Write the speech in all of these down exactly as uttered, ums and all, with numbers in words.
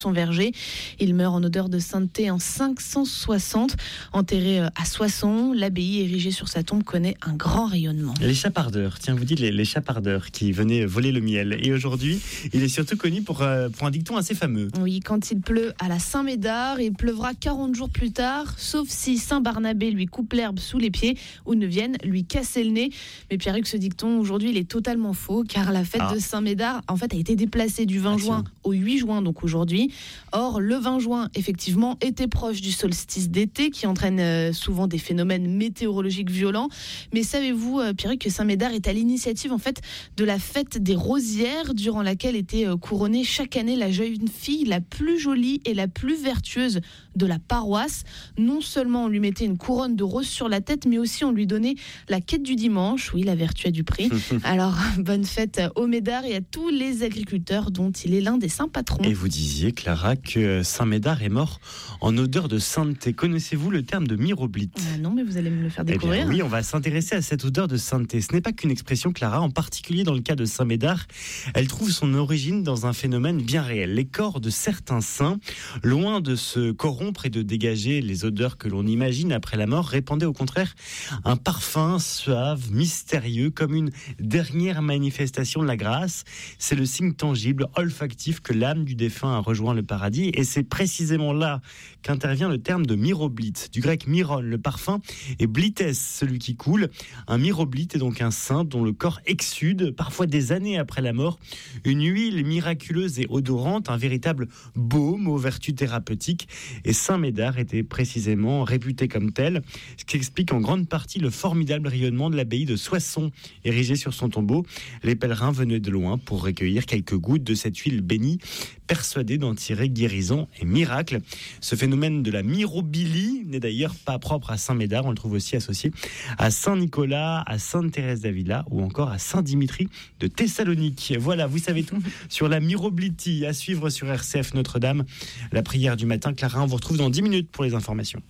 son verger. Il meurt en odeur de sainteté en cinq cent soixante. Enterré à Soissons, l'abbaye érigée sur sa tombe connaît un grand rayonnement. Les chapardeurs, tiens, vous dites les, les chapardeurs qui venaient voler le miel. Et aujourd'hui, il est surtout connu pour, euh, pour un dicton assez fameux. Oui, quand il pleut à la Saint-Médard, il pleuvra quarante jours plus tard, sauf si Saint-Barnabé lui coupe l'herbe sous les pieds ou ne vienne lui casser le nez. Mais Pierre-Hugues, ce dicton, aujourd'hui, il est totalement faux, car la fête ah. de Saint-Médard, en fait, a été déplacée du vingt ah, juin tiens. au huit juin, donc aujourd'hui. Or, le vingt juin, effectivement, était proche du solstice d'été qui entraîne souvent des phénomènes météorologiques violents. Mais savez-vous, Pierre, que Saint-Médard est à l'initiative en fait de la fête des rosières, durant laquelle était couronnée chaque année la jeune fille la plus jolie et la plus vertueuse de la paroisse. Non seulement on lui mettait une couronne de roses sur la tête, mais aussi on lui donnait la quête du dimanche. Oui, la vertu a du prix. Alors, bonne fête au Médard et à tous les agriculteurs dont il est l'un des saints patrons. Et vous disiez, Clara, que Saint-Médard est mort en odeur de sainteté. Connaissez-vous le terme de miroblite ? euh, Non, mais vous allez me le faire découvrir. Eh bien, oui, on va s'intéresser à cette odeur de sainteté. Ce n'est pas qu'une expression, Clara, en particulier dans le cas de Saint-Médard. Elle trouve son origine dans un phénomène bien réel. Les corps de certains saints, loin de se corrompre et de dégager les odeurs que l'on imagine après la mort, répandaient au contraire un parfum suave, mystérieux, comme une dernière manifestation de la grâce. C'est le signe tangible, olfactif que l'âme du défunt a rejoint le paradis. Et c'est précisément là qu'intervient le terme de miroblite, du grec miron, le parfum, et blites, celui qui coule. Un miroblite est donc un saint dont le corps exsude, parfois des années après la mort, une huile miraculeuse et odorante, un véritable baume aux vertus thérapeutiques. Et Saint-Médard était précisément réputé comme tel, ce qui explique en grande partie le formidable rayonnement de l'abbaye de Soissons, érigée sur son tombeau. Les pèlerins venaient de loin pour recueillir quelques gouttes de cette huile bénie, persuadés d'en tirer guérison et miracle. Ce phénomène de la mirobilie n'est d'ailleurs pas propre à Saint-Médard, on le trouve aussi associé à Saint-Nicolas, à Sainte-Thérèse d'Avila ou encore à Saint-Dimitri de Thessalonique. Voilà, vous savez tout sur la miroblitie. À suivre sur R C F Notre-Dame, la prière du matin. Clara, on vous retrouve dans dix minutes pour les informations.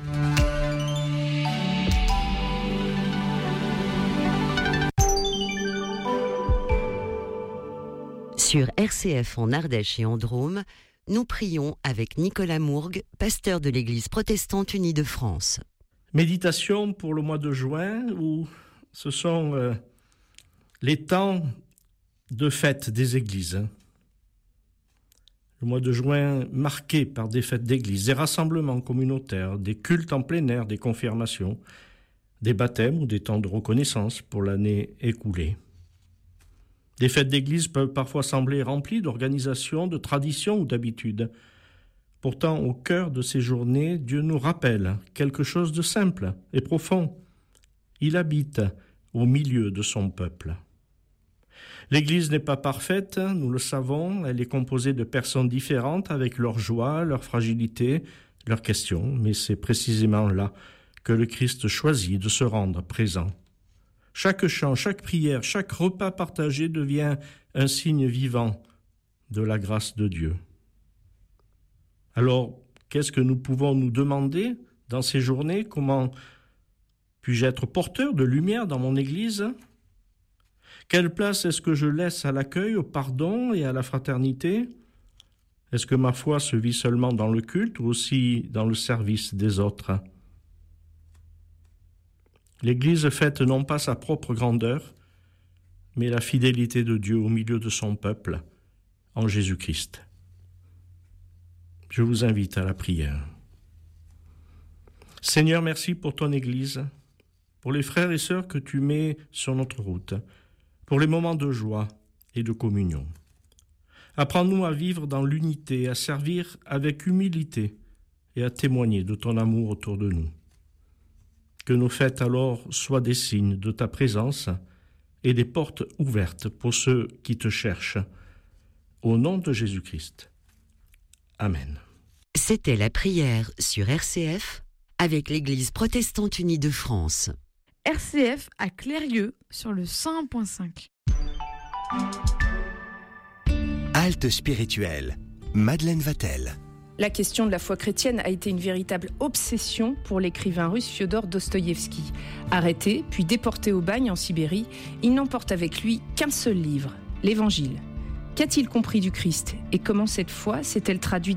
Sur R C F en Ardèche et en Drôme, nous prions avec Nicolas Mourgue, pasteur de l'Église protestante unie de France. Méditation pour le mois de juin, où ce sont euh, les temps de fête des églises. Le mois de juin marqué par des fêtes d'église, des rassemblements communautaires, des cultes en plein air, des confirmations, des baptêmes ou des temps de reconnaissance pour l'année écoulée. Des fêtes d'église peuvent parfois sembler remplies d'organisations, de traditions ou d'habitudes. Pourtant, au cœur de ces journées, Dieu nous rappelle quelque chose de simple et profond. Il habite au milieu de son peuple. L'Église n'est pas parfaite, nous le savons, elle est composée de personnes différentes avec leurs joies, leurs fragilités, leurs questions, mais c'est précisément là que le Christ choisit de se rendre présent. Chaque chant, chaque prière, chaque repas partagé devient un signe vivant de la grâce de Dieu. Alors, qu'est-ce que nous pouvons nous demander dans ces journées ? Comment puis-je être porteur de lumière dans mon Église ? Quelle place est-ce que je laisse à l'accueil, au pardon et à la fraternité ? Est-ce que ma foi se vit seulement dans le culte ou aussi dans le service des autres ? L'Église fête non pas sa propre grandeur, mais la fidélité de Dieu au milieu de son peuple, en Jésus-Christ. Je vous invite à la prière. Seigneur, merci pour ton Église, pour les frères et sœurs que tu mets sur notre route, pour les moments de joie et de communion. Apprends-nous à vivre dans l'unité, à servir avec humilité et à témoigner de ton amour autour de nous. Que nos fêtes alors soient des signes de ta présence et des portes ouvertes pour ceux qui te cherchent. Au nom de Jésus-Christ. Amen. C'était la prière sur R C F avec l'Église protestante unie de France. R C F à Clérieux sur le cent un virgule cinq. Halte spirituelle. Madeleine Vatel. La question de la foi chrétienne a été une véritable obsession pour l'écrivain russe Fiodor Dostoïevski. Arrêté, puis déporté au bagne en Sibérie, il n'emporte avec lui qu'un seul livre, l'Évangile. Qu'a-t-il compris du Christ et comment cette foi s'est-elle traduite